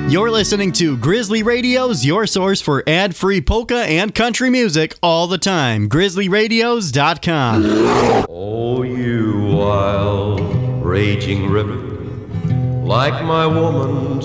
You're listening to Grizzly Radio's, your source for ad-free polka and country music all the time. GrizzlyRadios.com. Oh, you wild, raging river, like my woman